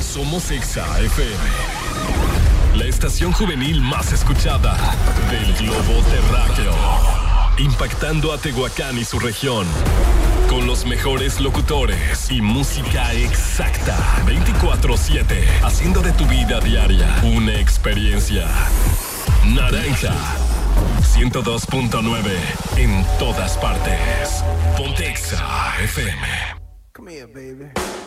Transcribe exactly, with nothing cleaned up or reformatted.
Somos Exa F M, la estación juvenil más escuchada del globo terráqueo, impactando a Tehuacán y su región, con los mejores locutores y música exacta, veinticuatro siete, haciendo de tu vida diaria una experiencia. Naranja ciento dos punto nueve en todas partes. Ponte Exa F M. Come here, baby.